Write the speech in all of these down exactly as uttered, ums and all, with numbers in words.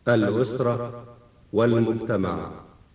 الأسرة والمجتمع.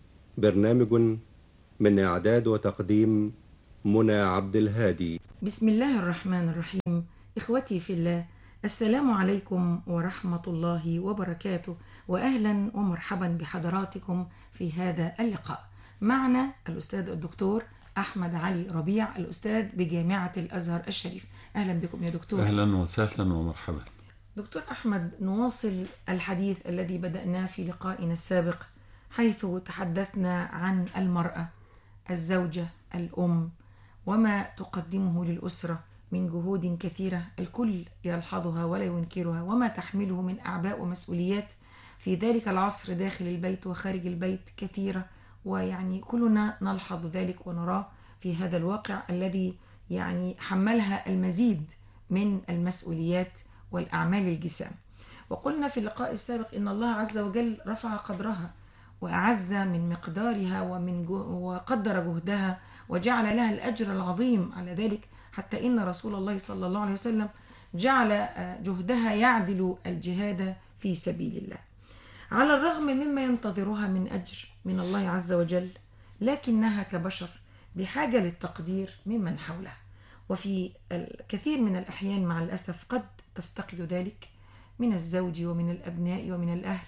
برنامج من إعداد وتقديم منى عبد الهادي. بسم الله الرحمن الرحيم. إخوتي في الله، السلام عليكم ورحمة الله وبركاته، وأهلا ومرحبا بحضراتكم في هذا اللقاء. معنا الأستاذ الدكتور أحمد علي ربيع، الأستاذ بجامعة الأزهر الشريف. أهلا بكم يا دكتور. أهلا وسهلا ومرحبا. دكتور أحمد، نواصل الحديث الذي بدأناه في لقائنا السابق، حيث تحدثنا عن المرأة، الزوجة، الأم، وما تقدمه للأسرة من جهود كثيرة الكل يلحظها ولا ينكرها، وما تحمله من أعباء ومسؤوليات في ذلك العصر داخل البيت وخارج البيت كثيرة، ويعني كلنا نلحظ ذلك ونراه في هذا الواقع الذي يعني حملها المزيد من المسؤوليات والأعمال الجسام. وقلنا في اللقاء السابق إن الله عز وجل رفع قدرها وأعز من مقدارها ومن جو وقدر جهدها وجعل لها الأجر العظيم على ذلك، حتى إن رسول الله صلى الله عليه وسلم جعل جهدها يعدل الجهاد في سبيل الله، على الرغم مما ينتظرها من أجر من الله عز وجل، لكنها كبشر بحاجة للتقدير ممن حولها، وفي الكثير من الأحيان مع الأسف قد تفتقد ذلك من الزوج ومن الأبناء ومن الأهل،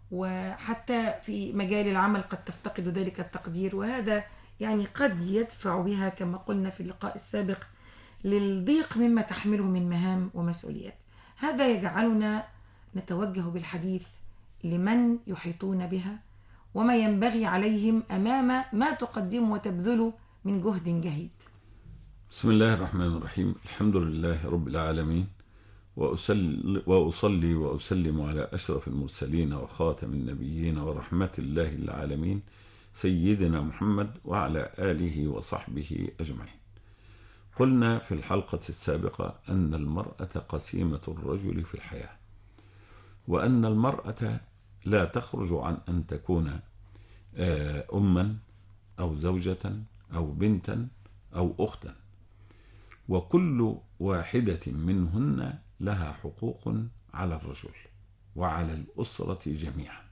وحتى في مجال العمل قد تفتقد ذلك التقدير، وهذا يعني قد يدفع بها كما قلنا في اللقاء السابق للضيق مما تحمله من مهام ومسؤوليات. هذا يجعلنا نتوجه بالحديث لمن يحيطون بها وما ينبغي عليهم أمام ما تقدم وتبذل من جهد جهيد. بسم الله الرحمن الرحيم. الحمد لله رب العالمين، وأصلي, وأصلي وأسلم على أشرف المرسلين وخاتم النبيين ورحمة الله العالمين سيدنا محمد وعلى آله وصحبه أجمعين. قلنا في الحلقة السابقة أن المرأة قسيمة الرجل في الحياة، وأن المرأة لا تخرج عن أن تكون أما أو زوجة أو بنتا أو أختا، وكل واحدة منهن لها حقوق على الرجل وعلى الأسرة جميعا.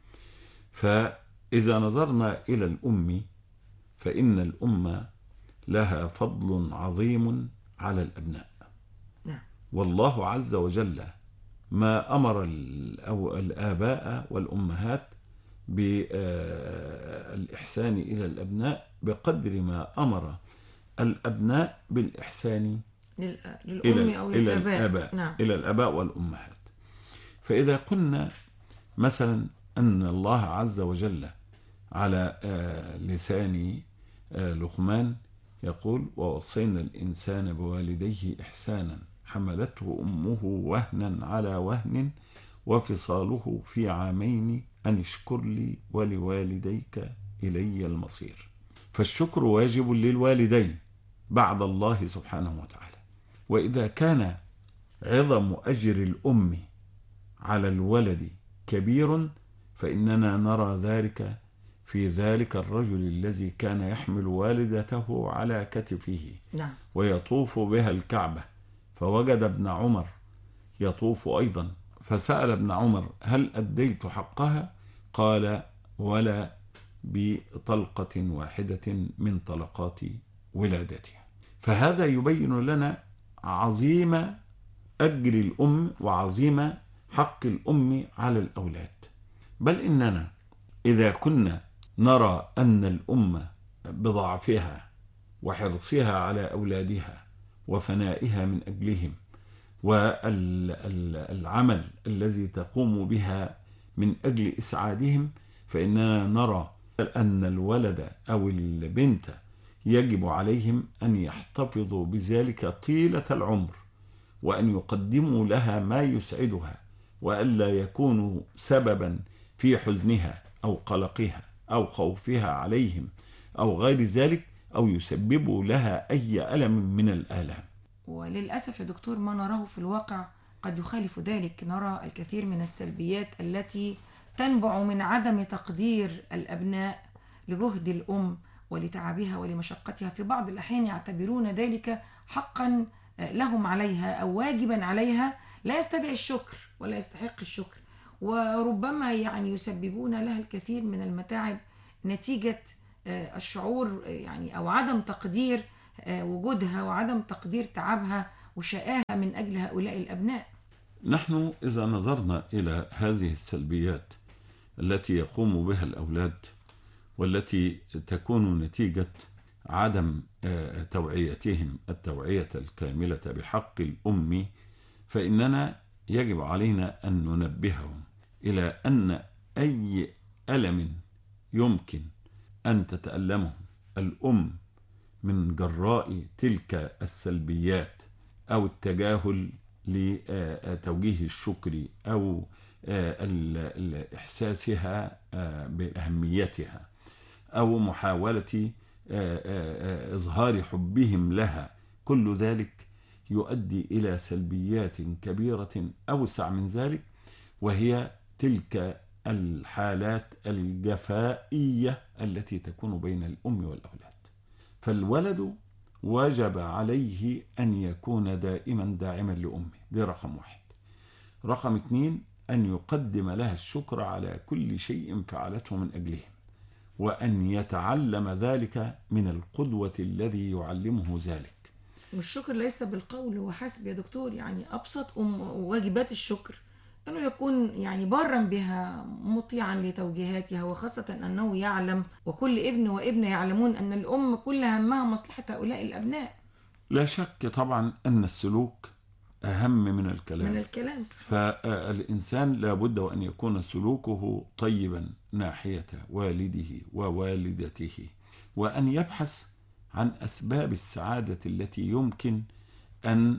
فإذا نظرنا إلى الأم فإن الأم لها فضل عظيم على الأبناء، والله عز وجل ما أمر الآباء والأمهات بالإحسان إلى الأبناء بقدر ما أمر الأبناء بالإحسان للأم أو إلى للآباء. الآباء نعم. إلى الآباء والأمهات. فإذا قلنا مثلا أن الله عز وجل على لسان لقمان يقول: ووصينا الإنسان بوالديه إحسانا حملته أمه وهنا على وهن وفصاله في عامين أن اشكر لي ولوالديك إلي المصير. فالشكر واجب للوالدين بعد الله سبحانه وتعالى. وإذا كان عظم أجر الأم على الولد كبير فإننا نرى ذلك في ذلك الرجل الذي كان يحمل والدته على كتفه ويطوف بها الكعبة، فوجد ابن عمر يطوف أيضا، فسأل ابن عمر: هل أديت حقها؟ قال: ولا بطلقة واحدة من طلقات ولادتها. فهذا يبين لنا عظيم أجر الأم وعظيم حق الأم على الأولاد. بل إننا إذا كنا نرى أن الأم بضعفها وحرصها على أولادها وفنائها من أجلهم والعمل الذي تقوم بها من أجل إسعادهم، فإننا نرى أن الولد أو البنت يجب عليهم أن يحتفظوا بذلك طيلة العمر، وأن يقدموا لها ما يسعدها، وألا يكونوا سببا في حزنها أو قلقها أو خوفها عليهم أو غير ذلك، أو يسببوا لها أي ألم من الآلام. وللأسف يا دكتور ما نراه في الواقع قد يخالف ذلك. نرى الكثير من السلبيات التي تنبع من عدم تقدير الأبناء لجهد الأم ولتعبها ولمشقتها. في بعض الأحيان يعتبرون ذلك حقا لهم عليها أو واجبا عليها لا يستدعي الشكر ولا يستحق الشكر، وربما يعني يسببون لها الكثير من المتاعب نتيجة الشعور يعني أو عدم تقدير وجودها وعدم تقدير تعبها وشقاها من أجل هؤلاء الأبناء. نحن إذا نظرنا إلى هذه السلبيات التي يقوم بها الأولاد والتي تكون نتيجة عدم توعيتهم التوعية الكاملة بحق الأم، فإننا يجب علينا أن ننبههم إلى أن أي ألم يمكن أن تتألمه الأم من جراء تلك السلبيات أو التجاهل لتوجيه الشكر أو إحساسها بأهميتها أو محاولة إظهار حبهم لها، كل ذلك يؤدي إلى سلبيات كبيرة أوسع من ذلك، وهي تلك الحالات الجفائية التي تكون بين الأم والأولاد. فالولد وجب عليه أن يكون دائما داعما لأمه، دي رقم واحد. رقم اثنين، أن يقدم لها الشكر على كل شيء فعلته من أجلهم، وأن يتعلم ذلك من القدوة الذي يعلمه ذلك. والشكر ليس بالقول وحسب يا دكتور، يعني أبسط واجبات الشكر أنه يكون يعني بارا بها مطيعا لتوجيهاتها، وخاصة أنه يعلم وكل ابن وابنة يعلمون أن الأم كل همها مصلحة هؤلاء الأبناء. لا شك طبعا أن السلوك أهم من الكلام من الكلام صح. فالإنسان لابد وأن يكون سلوكه طيبا ناحية والده ووالدته، وأن يبحث عن أسباب السعادة التي يمكن أن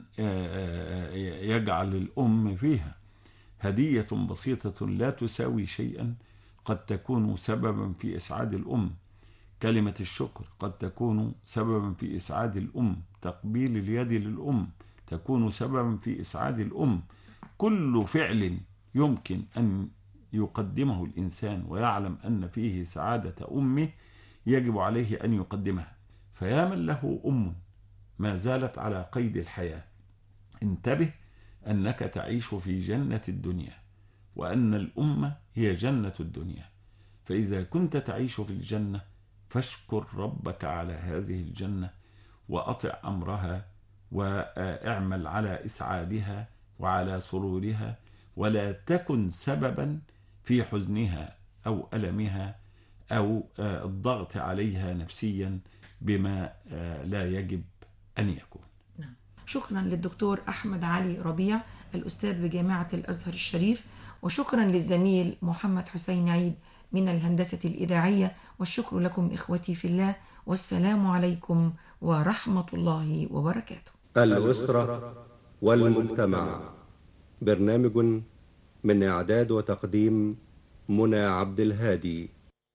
يجعل الأم فيها. هدية بسيطة لا تساوي شيئا قد تكون سببا في إسعاد الأم. كلمة الشكر قد تكون سببا في إسعاد الأم. تقبيل اليد للأم تكون سببا في إسعاد الأم. كل فعل يمكن أن يقدمه الإنسان ويعلم أن فيه سعادة أمه يجب عليه أن يقدمها. فيا من له أم ما زالت على قيد الحياة، انتبه أنك تعيش في جنة الدنيا، وأن الأم هي جنة الدنيا. فإذا كنت تعيش في الجنة فاشكر ربك على هذه الجنة، وأطع أمرها، واعمل على إسعادها وعلى سرورها، ولا تكن سببا في حزنها أو ألمها أو الضغط عليها نفسيا بما لا يجب أن يكون. شكرا للدكتور أحمد علي ربيع الأستاذ بجامعة الأزهر الشريف، وشكرا للزميل محمد حسين عيد من الهندسة الإذاعية، والشكر لكم إخوتي في الله، والسلام عليكم ورحمة الله وبركاته. الأسرة والمجتمع، برنامج من إعداد وتقديم منى عبد الهادي.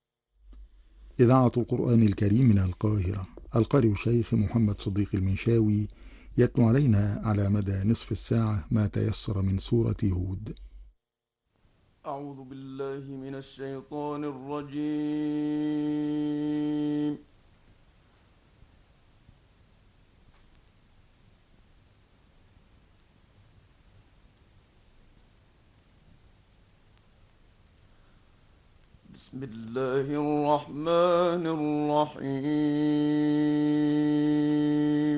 إذاعة القرآن الكريم من القاهرة. القارئ الشيخ محمد صديق المنشاوي يتلو علينا على مدى نصف الساعة ما تيسر من سورة هود. أعوذ بالله من الشيطان الرجيم. بسم الله الرحمن الرحيم.